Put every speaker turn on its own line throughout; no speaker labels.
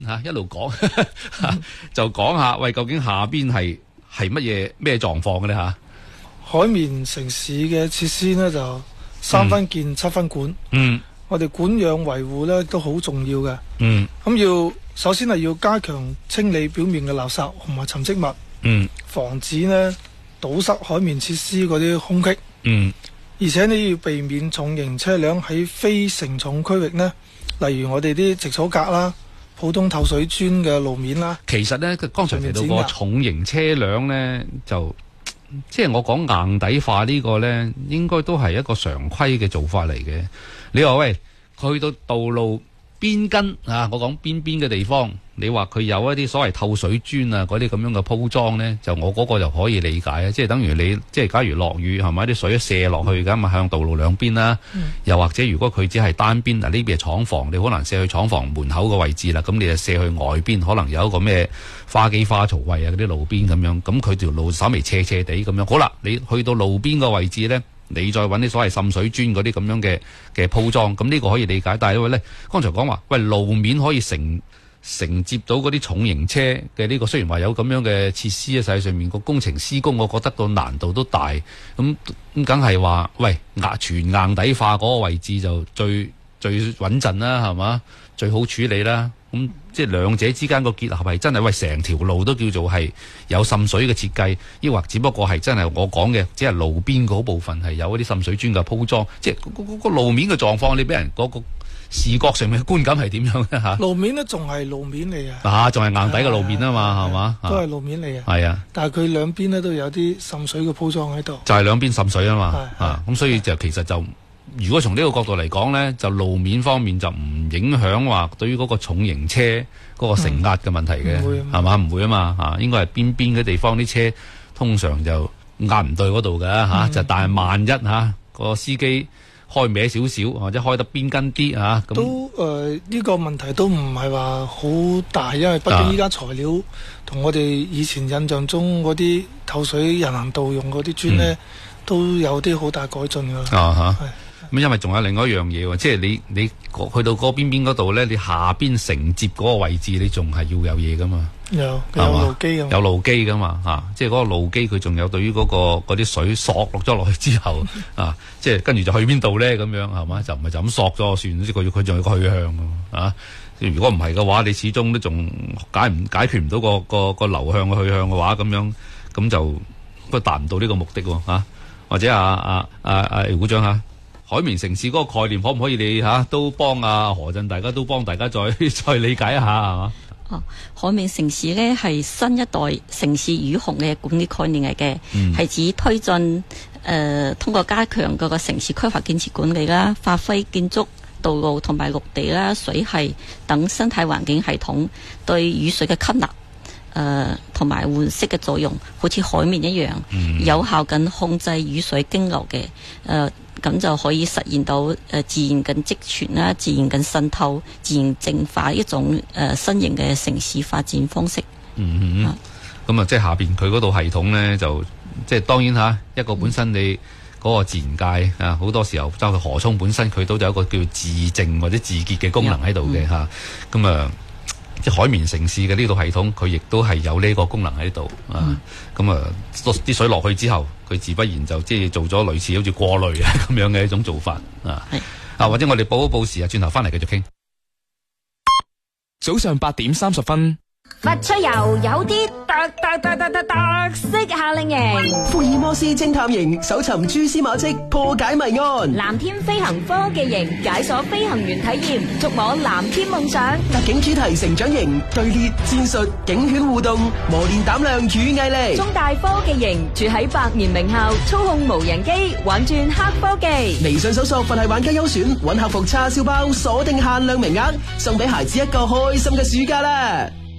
一路講就講下，喂，究竟下邊係咩狀況嘅咧嚇？
海綿城市嘅設施呢，就3分建7分管。我哋管養維護呢都好重要嘅。咁首先係要加強清理表面嘅垃圾同埋沉積物。防止呢堵塞海綿設施嗰啲空隙。而且你要避免重型車輛喺非承重區域呢，例如我哋啲植草格啦、普通透水磚嘅路面啦。
其實呢，剛才提到個重型車輛呢，就即係我講硬底化呢個呢，應該都係一個常規嘅做法嚟嘅。你話喂，去到道路邊根啊，我講邊嘅地方，你話佢有一啲所謂透水磚啊，嗰啲咁樣嘅鋪裝呢，就我嗰個就可以理解啊。即係等於你即係假如落雨係咪啲水一射落去咁啊，向道路兩邊啦。又或者如果佢只係單邊，嗱呢邊係廠房，你好難射去廠房門口個位置啦。咁你就射去外邊，可能有一個咩花基花槽位啊嗰啲路邊咁樣，咁佢條路稍微斜斜地咁樣。好啦，你去到路邊個位置呢，你再揾啲所謂滲水磚嗰啲咁樣嘅鋪裝，咁呢個可以理解。但係因為咧，剛才講話，喂，路面可以承接到嗰啲重型車嘅呢個，雖然話有咁樣嘅設施啊，實際上面個工程施工，我覺得個難度都大。咁梗係話，喂，全硬底化嗰個位置就最穩陣啦，係嘛？最好處理啦。咁即係兩者之間個結合係真係，喂，成條路都叫做係有滲水嘅設計，抑或只不過係真係我講嘅，只係路邊嗰部分係有一啲滲水磚嘅鋪裝，即係個路面嘅狀況，你俾人嗰個視覺上面嘅觀感係點樣咧嚇？路面呢仲係路面嚟嘅，仲係硬底嘅路面啊嘛，係嘛？都係路面嚟嘅。係啊，但係佢兩邊呢都有啲滲水嘅鋪裝喺度。就係兩邊滲水啊嘛，咁所以就其實就。如果從呢個角度嚟講呢，就路面方面就唔影響話對於嗰個重型車嗰個承壓嘅問題嘅，係嘛？唔會啊嘛嚇，應該係邊嘅地方啲車通常就壓唔對嗰度嘅嚇，就但係萬一嚇個司機開歪少少或者開得邊根啲嚇，都呢個問題都唔係話好大，因為畢竟依家材料同我哋以前印象中嗰啲透水人行道用嗰啲磚呢，都有啲好大改進㗎。咁因為仲有另外一樣嘢喎，即係你去到嗰邊嗰度咧，你下邊承接嗰個位置，你仲係要有嘢噶嘛？有路基㗎嘛？有路基噶嘛？嚇，即係嗰個路基佢仲有對於嗰啲水索落去之後啊，即係跟住就去邊度咧？咁樣係嘛？就唔係就咁索咗算，即係佢仲有個去向㗎啊！如果唔係嘅話，你始終都仲解決唔到個流向嘅去向嘅話，咁就都達唔到呢個目的喎嚇。或者股長嚇。海綿城市嗰個概念可唔可以你都幫何振，大家都幫大家再理解一下係嘛？
海綿城市呢係新一代城市雨虹嘅管理概念嚟嘅，係指推進通過加強嗰個城市規劃建設管理啦，發揮建築、道路同埋陸地啦、水系等生態環境系統對雨水嘅吸納同埋換色嘅作用，好似海綿一樣，有效咁控制雨水經流嘅咁就可以實現到自然嘅積存啦、自然嘅滲透、自然淨化一種新型嘅城市發展方式。
咁即係下邊佢嗰度系統咧，就即係當然一個本身你嗰個自然界好多時候，包括河涌本身佢都有一個叫自淨或者自潔嘅功能喺度嘅咁即係海綿城市嘅呢套系統，佢亦都係有呢個功能喺度啲水落去之後，佢自不然就即係做咗類似好似過濾咁樣嘅一種做法或者我哋報一報時轉頭翻嚟繼續傾。
早上8點30分。
佛出遊有啲特色夏令營，
福爾摩斯偵探營搜尋蛛絲馬跡，破解謎案；
藍天飛行科技營解鎖飛行員體驗，觸摸藍天夢想；
特警主題成長營隊列戰術，警犬互動，磨練膽量與毅力；
中大科技營住喺百年名校，操控無人機，玩轉黑科技。
微信搜索佛系玩家優選，搵客服叉燒包，鎖定限量名額，送俾孩子一個開心嘅暑假啦！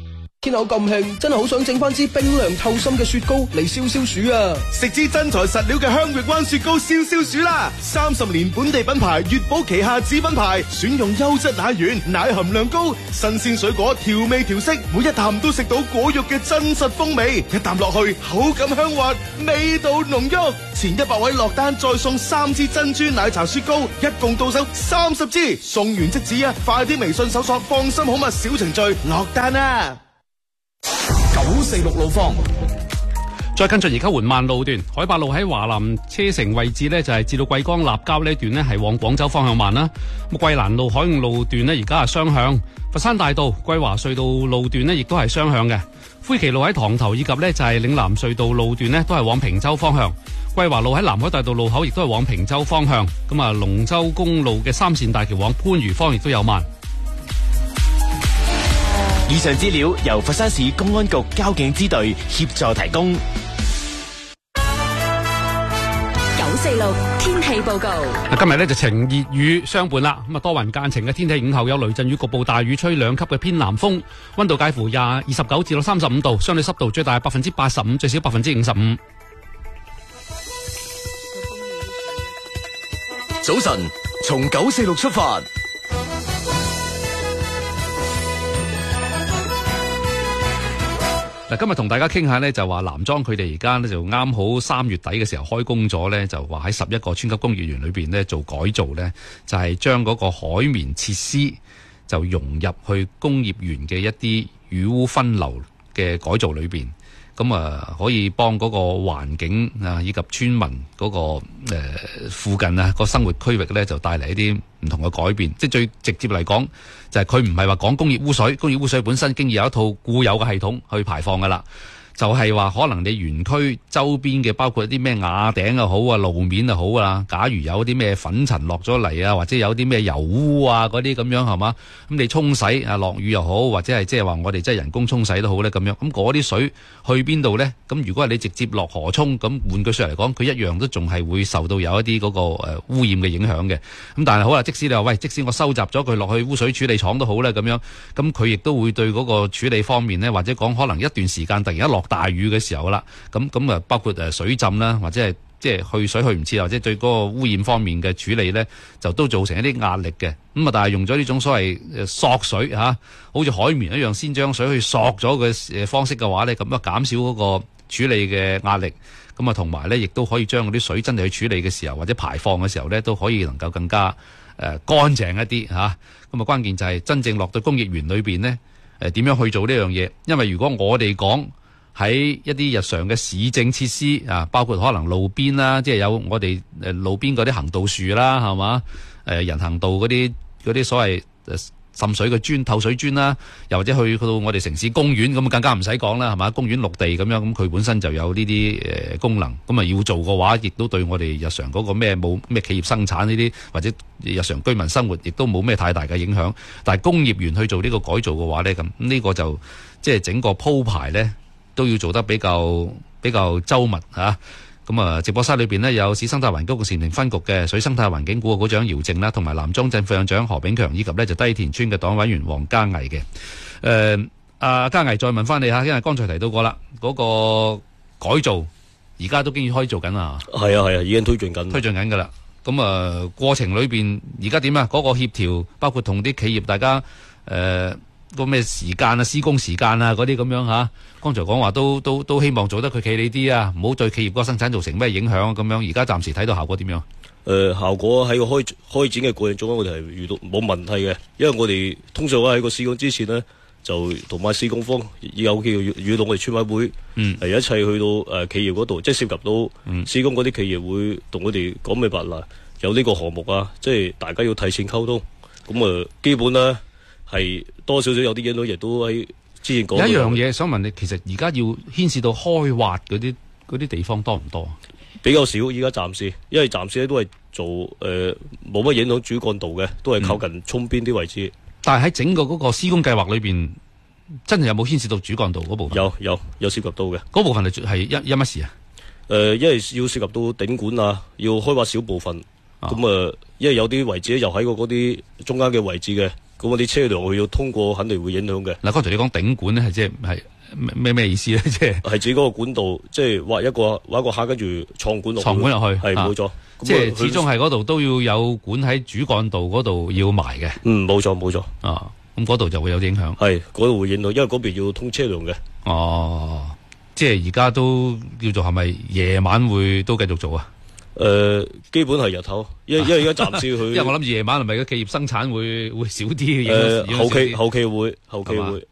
天口咁興，真係好想整翻支冰涼透心嘅雪糕嚟消消暑啊！
食支真材實料嘅香域灣雪糕消消暑啦！30年本地品牌粵寶旗下子品牌，選用優質奶源，奶含量高，新鮮水果調味調色，每一啖都食到果肉嘅真實風味，一啖落去口感香滑，味道濃郁。前100位落單再送3支珍珠奶茶雪糕，一共到手30支，送完即止啊！快啲微信搜索放心好物小程序落單啊！946路況，
再跟進而家緩慢路段，海八路喺華南車城位置呢，就係至到桂江立交呢段呢，係往廣州方向慢啦。咁桂蘭路海岸路段呢，而家係雙向。佛山大道桂華隧道路段呢，亦都係雙向嘅。灰旗路喺塘頭以及呢，就係嶺南隧道路段呢，都係往平洲方向。桂華路喺南海大道路口亦都係往平洲方向。咁啊，龍舟公路嘅3線大橋往番禺方亦都有慢。
以上資料由佛山市公安局交警支隊協助提供。
946天氣報告。
今日呢就晴熱雨相伴啦，咁啊多雲間晴嘅天氣，午後有雷陣雨，局部大雨，吹2級嘅偏南風，溫度介乎29至到35度，相對濕度最大85%，最少55%。
早晨，從946出發。
今日同大家傾下呢，就話南莊佢哋而家呢，就啱好3月底嘅時候開工咗呢，就話喺11個村級工業園裏邊呢做改造呢，就係將嗰個海綿設施就融入去工業園嘅一啲雨污分流嘅改造裏邊，咁啊可以幫嗰個環境啊以及村民嗰個附近啊個生活區域呢，就帶嚟一啲唔同嘅改變。即係最直接嚟講，就係佢唔係話講工業污水，工業污水本身經已有一套固有嘅系統去排放噶啦。就係話可能你園區周邊嘅包括一啲咩瓦頂又好啊，路面又好啊，假如有啲咩粉塵落咗嚟啊，或者有啲咩油污啊嗰啲咁樣係嘛，咁你沖洗啊落雨又好，或者係即係話我哋即係人工沖洗都好咧咁樣，咁嗰啲水去邊度咧？咁如果係你直接落河沖，咁換句説嚟講，佢一樣都仲係會受到有一啲嗰個污染嘅影響嘅。咁但係好啦，即使你話喂，即使我收集咗佢落去污水處理廠都好咧咁樣，咁佢亦都會對嗰個處理方面咧，或者講可能一段時間突然間落大雨嘅時候啦，咁啊包括水浸啦，或者係即係去水去唔切，或者對嗰個污染方面嘅處理咧，就都造成一啲壓力嘅。咁啊，但係用咗呢種所謂索水嚇，好似海綿一樣，先將水去索咗嘅方式嘅話咧，咁啊減少嗰個處理嘅壓力。咁啊，同埋咧，亦都可以將嗰啲水真係去處理嘅時候，或者排放嘅時候咧，都可以能夠更加乾淨一啲嚇。咁啊，關鍵就係真正落到工業園裏邊咧，點樣去做呢樣嘢？因為如果我哋講喺一啲日常嘅市政設施啊，包括可能路邊啦，即係有我哋路邊嗰啲行道樹啦，係嘛？人行道嗰啲所謂滲水嘅磚、透水磚啦，又或者去到我哋城市公園咁，更加唔使講啦，係嘛？公園綠地咁樣，咁佢本身就有呢啲功能，咁啊要做嘅話，亦都對我哋日常嗰個冇咩企業生產呢啲，或者日常居民生活，亦都冇咩太大嘅影響。但係工業園去做呢個改造嘅話咧，咁呢個就即係整個鋪排咧，都要做得比較周密嚇。咁啊，直播室裏邊呢，有市生態環境局禪亭分局嘅水生態環境股嘅股長姚靜啦，同埋南莊鎮副鎮長何炳強，以及呢就低田村嘅黨委員黃嘉毅嘅。阿嘉毅再問翻你嚇，因為剛才提到過啦，嗰個改造而家都已經開始做緊啦。
係啊，已經推進緊
㗎啦。咁啊，過程裏邊而家點啊？嗰個協調包括同啲企業大家個咩時間啊、施工時間啊嗰啲咁樣嚇，剛才講話都希望做得佢企理啲啊，唔好對企業個生產造成咩影響咁樣。而家暫時睇到效果點樣？效果喺個開展嘅過程中，我哋係遇到冇問題嘅，因為我哋通常喺個施工之前呢，就同埋施工方有叫與到我哋村委會係一齊去到企業嗰度，即係涉及到施工嗰啲企業會同我哋講明白啦，有呢個項目啊，即係大家要提前溝通，咁基本呢。係多少少有啲嘢都亦都喺之前講。有一樣嘢想問你，其實而家要牽涉到開挖嗰啲地方多唔多？比較少，依家暫時，因為暫時咧都係做冇乜影響主幹道嘅，都係靠近涌邊啲位置。但係喺整個嗰個施工計劃裏邊，真係有冇牽涉到主幹道嗰部分？有涉及到嘅。嗰部分係因乜事啊？因為要涉及到頂管啊，要開挖少部分。咁因為有啲位置又喺嗰啲中間嘅位置嘅。
咁我啲車輛佢要通過，肯定會影響嘅。
嗱，剛才你講頂管咧，係即係咩意思咧？即係
指嗰個管道，即係挖一個坑，跟住創管落去。係冇錯。
即係始終係嗰度都要有管喺主幹道嗰度要埋嘅。
冇錯。
啊，咁嗰度就會有影響。
係嗰度會影響，因為嗰邊要通車輛嘅。
哦，即係而家都叫做係咪夜晚會都繼續做啊？
基本係日頭，因為而家暫時佢。
因為我諗夜晚係咪個企業生產會少啲嘅？
後期會。